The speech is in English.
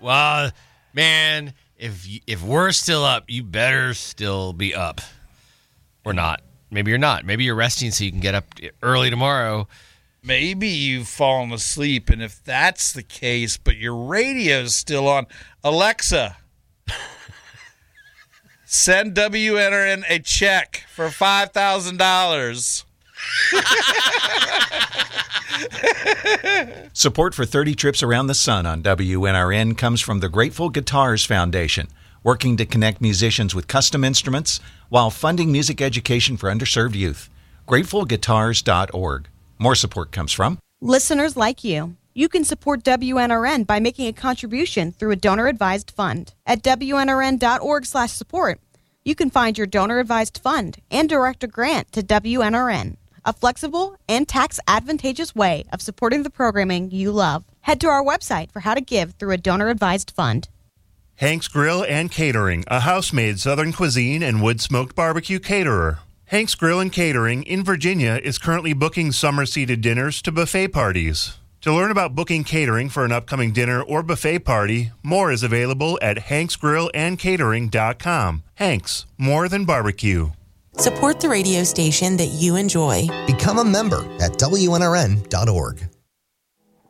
Well, man, if we're still up, you better still be up. Or not. Maybe you're not. Maybe you're resting so you can get up early tomorrow. Maybe you've fallen asleep, and if that's the case, but your radio's still on, Alexa, send WNRN a check for $5,000. Support for 30 Trips Around the Sun on WNRN comes from the Grateful Guitars Foundation, working to connect musicians with custom instruments while funding music education for underserved youth. GratefulGuitars.org. More support comes from listeners like you. You can support WNRN by making a contribution through a donor-advised fund. At WNRN.org/support, you can find your donor-advised fund and direct a grant to WNRN, a flexible and tax-advantageous way of supporting the programming you love. Head to our website for how to give through a donor-advised fund. Hank's Grill and Catering, a house-made Southern cuisine and wood-smoked barbecue caterer. Hank's Grill and Catering in Virginia is currently booking summer-seated dinners to buffet parties. To learn about booking catering for an upcoming dinner or buffet party, more is available at hanksgrillandcatering.com. Hanks, more than barbecue. Support the radio station that you enjoy. Become a member at WNRN.org.